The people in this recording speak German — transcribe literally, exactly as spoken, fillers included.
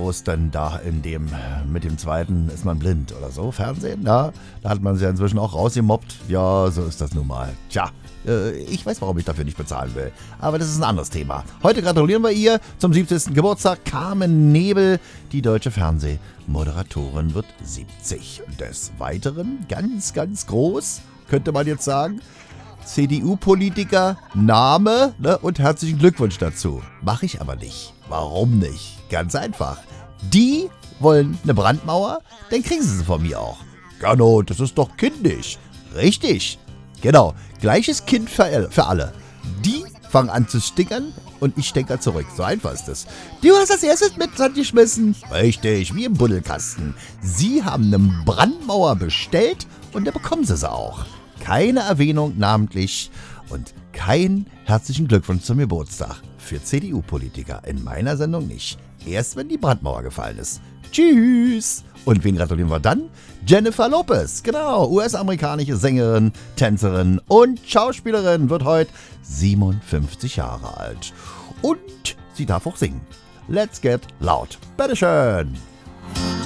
groß, denn da in dem, mit dem zweiten ist man blind oder so, Fernsehen, ja, da hat man sie ja inzwischen auch rausgemobbt. Ja, so ist das nun mal. Tja, äh, ich weiß, warum ich dafür nicht bezahlen will, aber das ist ein anderes Thema. Heute gratulieren wir ihr zum siebzigsten Geburtstag. Carmen Nebel, die deutsche Fernsehmoderatorin, wird siebzig. Des Weiteren, ganz, ganz groß, könnte man jetzt sagen, C D U-Politiker, Name, ne, und herzlichen Glückwunsch dazu. Mache ich aber nicht. Warum nicht? Ganz einfach. Die wollen eine Brandmauer, dann kriegen sie sie von mir auch. Gano, das ist doch kindisch. Richtig. Genau, gleiches Kind für, für alle. Die fangen an zu stickern und ich stecke zurück. So einfach ist es. Du hast als erstes mit Sand geschmissen. Richtig, wie im Buddelkasten. Sie haben eine Brandmauer bestellt und da bekommen sie sie auch. Keine Erwähnung namentlich und kein herzlichen Glückwunsch zum Geburtstag für C D U-Politiker. In meiner Sendung nicht. Erst wenn die Brandmauer gefallen ist. Tschüss! Und wen gratulieren wir dann? Jennifer Lopez, genau, U S-amerikanische Sängerin, Tänzerin und Schauspielerin, wird heute siebenundfünfzig Jahre alt. Und sie darf auch singen. Let's get loud. Bitteschön!